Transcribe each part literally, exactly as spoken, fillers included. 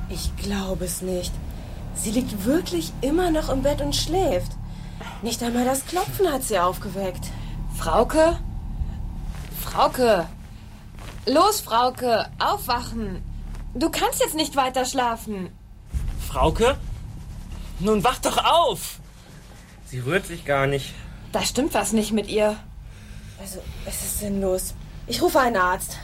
Ich glaube es nicht. Sie liegt wirklich immer noch im Bett und schläft. Nicht einmal das Klopfen hat sie aufgeweckt. Frauke? Frauke! Los, Frauke, aufwachen! Du kannst jetzt nicht weiter schlafen. Frauke? Nun wach doch auf! Sie rührt sich gar nicht. Da stimmt was nicht mit ihr. Also, es ist sinnlos. Ich rufe einen Arzt.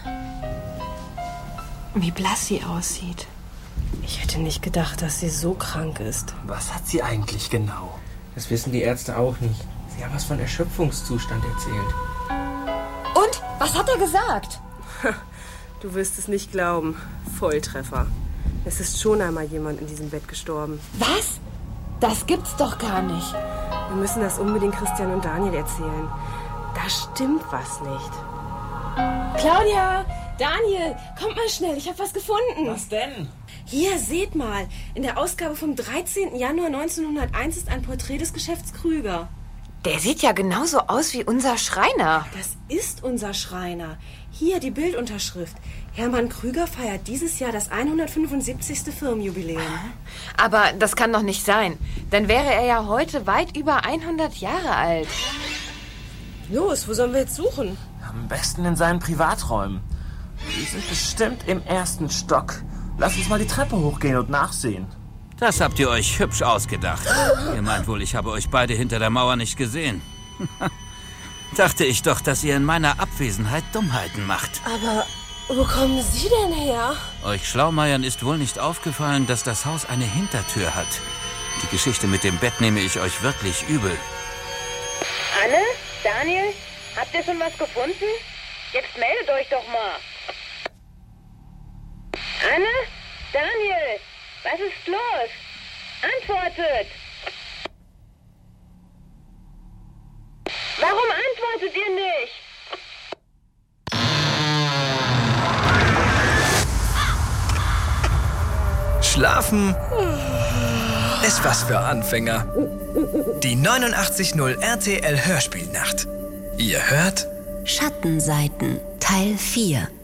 Wie blass sie aussieht. Ich hätte nicht gedacht, dass sie so krank ist. Was hat sie eigentlich genau? Das wissen die Ärzte auch nicht. Sie haben was von Erschöpfungszustand erzählt. Und? Was hat er gesagt? Du wirst es nicht glauben. Volltreffer. Es ist schon einmal jemand in diesem Bett gestorben. Was? Das gibt's doch gar nicht. Wir müssen das unbedingt Christian und Daniel erzählen. Da stimmt was nicht. Claudia! Daniel! Kommt mal schnell, ich habe was gefunden. Was denn? Hier, seht mal. In der Ausgabe vom dreizehnten Januar neunzehnhunderteins ist ein Porträt des Geschäfts Krüger. Der sieht ja genauso aus wie unser Schreiner. Das ist unser Schreiner. Hier die Bildunterschrift. Hermann Krüger feiert dieses Jahr das hundertfünfundsiebzigste Firmenjubiläum. Aber das kann doch nicht sein. Dann wäre er ja heute weit über hundert Jahre alt. Los, wo sollen wir jetzt suchen? Am besten in seinen Privaträumen. Die sind bestimmt im ersten Stock. Lass uns mal die Treppe hochgehen und nachsehen. Das habt ihr euch hübsch ausgedacht. Ihr meint wohl, ich habe euch beide hinter der Mauer nicht gesehen. Dachte ich doch, dass ihr in meiner Abwesenheit Dummheiten macht. Aber wo kommen Sie denn her? Euch Schlaumeiern ist wohl nicht aufgefallen, dass das Haus eine Hintertür hat. Die Geschichte mit dem Bett nehme ich euch wirklich übel. Anne? Daniel? Habt ihr schon was gefunden? Jetzt meldet euch doch mal. Anne? Daniel? Was ist los? Antwortet! Warum antwortet ihr nicht? Schlafen ist was für Anfänger. Die neunundachtzig Komma null R T L Hörspielnacht. Ihr hört Schattenseiten Teil vier.